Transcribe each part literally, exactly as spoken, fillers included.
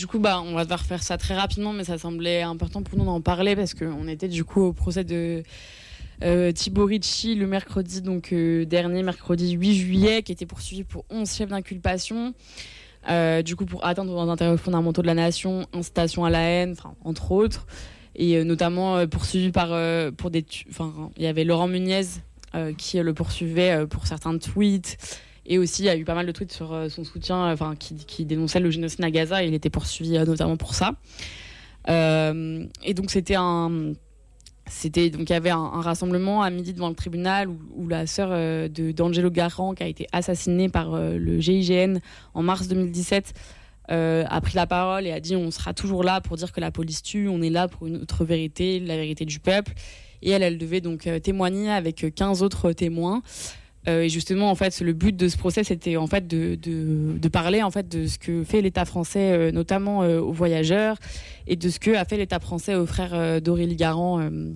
du coup, bah, on va devoir faire ça très rapidement, mais ça semblait important pour nous d'en parler parce qu'on était du coup au procès de euh, Thibaut Ricci le mercredi donc, euh, dernier, mercredi huit juillet, qui était poursuivi pour onze chefs d'inculpation. Euh, du coup, pour atteinte aux intérêts fondamentaux de la nation, incitation à la haine, entre autres. Et euh, notamment euh, poursuivi par, euh, pour des... Enfin, il y avait Laurent Muniez euh, qui euh, le poursuivait euh, pour certains tweets. Et aussi, il y a eu pas mal de tweets sur euh, son soutien, enfin, qui, qui dénonçait le génocide à Gaza. Et il était poursuivi euh, notamment pour ça. Euh, et donc, c'était un... C'était, donc, il y avait un, un rassemblement à midi devant le tribunal où, où la sœur euh, de, d'Angelo Garant, qui a été assassinée par euh, le G I G N en mars deux mille dix-sept, euh, a pris la parole et a dit « On sera toujours là pour dire que la police tue, on est là pour une autre vérité, la vérité du peuple ». Et elle, elle devait donc euh, témoigner avec quinze autres témoins. Euh, et justement, en fait, le but de ce procès, c'était en fait de, de, de parler en fait de ce que fait l'État français, euh, notamment euh, aux voyageurs, et de ce que a fait l'État français aux frères euh, d'Aurélie Garant, euh,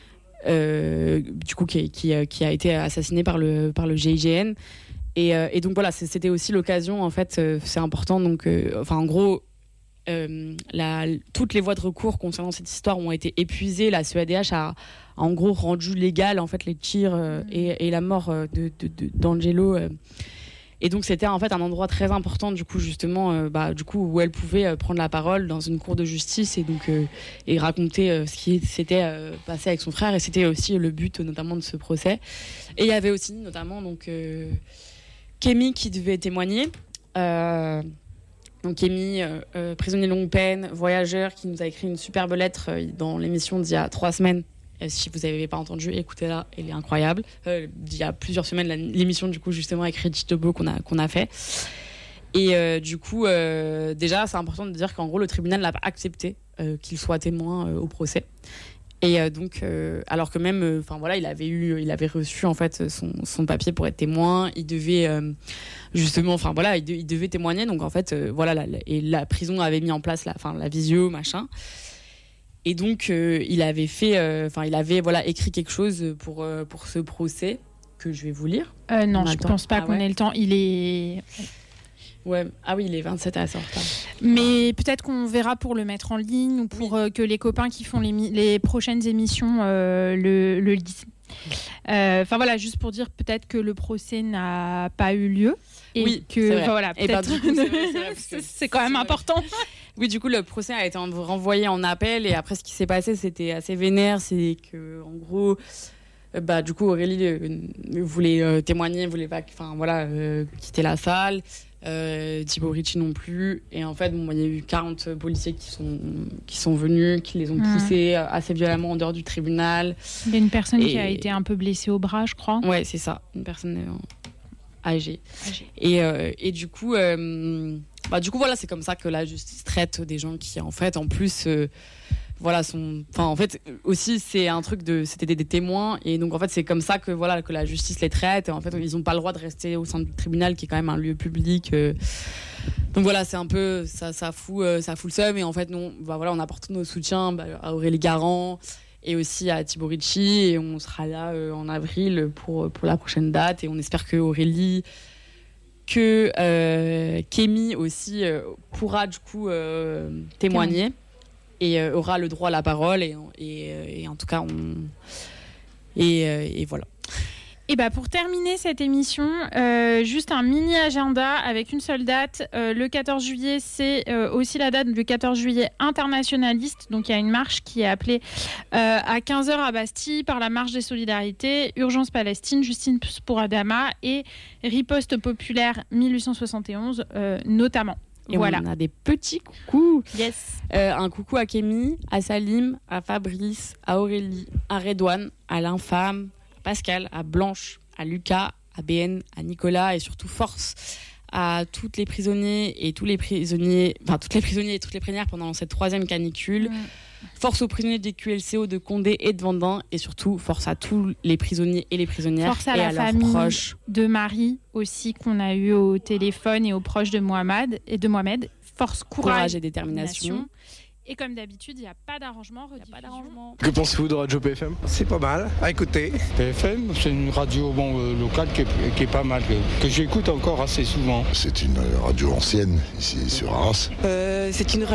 euh, du coup, qui, qui, qui a été assassiné par le par le G I G N. Et, euh, et donc voilà, c'était aussi l'occasion, en fait, euh, c'est important. Donc, euh, enfin, en gros. Euh, la, toutes les voies de recours concernant cette histoire ont été épuisées. La C E A D H a, a en gros rendu légal en fait les tirs euh, et, et la mort euh, de, de, de, d'Angelo. Euh. Et donc c'était en fait un endroit très important du coup justement euh, bah, du coup où elle pouvait euh, prendre la parole dans une cour de justice et donc euh, et raconter euh, ce qui s'était euh, passé avec son frère. Et c'était aussi le but notamment de ce procès. Et il y avait aussi notamment donc euh, Kémy qui devait témoigner. Euh, Donc Kémy, euh, euh, prisonnier longue peine, voyageur, qui nous a écrit une superbe lettre euh, dans l'émission d'il y a trois semaines. Euh, si vous n'avez pas entendu, écoutez-la, elle est incroyable. Euh, il y a plusieurs semaines, la, l'émission du coup justement avec Reggie Tobo qu'on a, qu'on a fait. Et euh, du coup, euh, déjà, c'est important de dire qu'en gros, le tribunal n'a pas accepté euh, qu'il soit témoin euh, au procès. Et euh, donc, euh, alors que même, enfin euh, voilà, il avait eu, il avait reçu en fait son, son papier pour être témoin. Il devait euh, justement, enfin voilà, il, de, il devait témoigner. Donc en fait, euh, voilà, la, la, et la prison avait mis en place la, enfin la visio, machin. Et donc, euh, il avait fait, enfin, euh, il avait voilà écrit quelque chose pour euh, pour ce procès que je vais vous lire. Euh, non, je pense pas ah, qu'on ouais. ait le temps. Il est Ouais. Ah oui, il est vingt-sept à sortir. Mais peut-être qu'on verra pour le mettre en ligne ou pour oui. euh, que les copains qui font les, mi- les prochaines émissions euh, le, le lisent. Enfin euh, voilà, juste pour dire peut-être que le procès n'a pas eu lieu. Et oui, que c'est vrai. Voilà, et peut-être ben, coup, c'est, vrai, c'est, vrai, c'est, c'est quand même important. Oui, du coup, le procès a été renvoyé en appel et après, ce qui s'est passé, c'était assez vénère. C'est que, en gros, bah, du coup, Aurélie euh, voulait euh, témoigner, voulait pas, enfin voilà, euh, quitter la salle. Euh, Thibaut Ricci non plus. Et en fait, bon, il y a eu quarante policiers qui sont, qui sont venus, qui les ont poussés mmh. assez violemment en dehors du tribunal. Il y a une personne et... qui a été un peu blessée au bras, je crois. Ouais, c'est ça. Une personne euh, âgée. âgée. Et, euh, et du coup, euh, bah, du coup, voilà, c'est comme ça que la justice traite des gens qui, en fait, en plus... Euh, voilà son enfin en fait aussi c'est un truc de c'était des, des témoins et donc en fait c'est comme ça que voilà que la justice les traite et en fait ils ont pas le droit de rester au sein du tribunal qui est quand même un lieu public euh. Donc voilà c'est un peu ça ça fout euh, ça fout le seum et en fait non bah voilà on apporte nos soutiens bah, à Aurélie Garant et aussi à Thibaut Ricci et on sera là euh, en avril pour pour la prochaine date et on espère que Aurélie que euh, Kémy aussi euh, pourra du coup euh, témoigner. Kémy. Et euh, aura le droit à la parole et, et, et en tout cas on et, euh, et voilà. Et bah pour terminer cette émission, euh, juste un mini agenda avec une seule date. Euh, le quatorze juillet, c'est euh, aussi la date du quatorze juillet internationaliste. Donc il y a une marche qui est appelée euh, à quinze heures à Bastille par la Marche des Solidarités, Urgence Palestine, Justice pour Adama et Riposte populaire mille huit cent soixante et onze euh, notamment. Et voilà. On a des petits coucous. Yes. Euh, un coucou à Kémy, à Salim, à Fabrice, à Aurélie, à Redouane, à l'Infâme, à Pascal, à Blanche, à Lucas, à B N, à Nicolas et surtout force à toutes les prisonniers et tous les prisonniers, enfin toutes les prisonniers et toutes les prisonnières pendant cette troisième canicule. Mmh. Force aux prisonniers des Q L C O de Condé et de Vendin et surtout force à tous les prisonniers et les prisonnières force à et la à leurs famille proches. De Marie aussi qu'on a eu au téléphone et aux proches de Mohamed et de Mohamed. Force, courage, courage et détermination. Et comme d'habitude, il n'y a pas d'arrangement, rediffusion. Y a pas d'arrangement. Que pensez-vous de Radio P F M ? C'est pas mal à écouter. P F M, c'est une radio bon, euh, locale qui est, qui est pas mal, que, que j'écoute encore assez souvent. C'est une radio ancienne, ici sur Arras. Euh, c'est une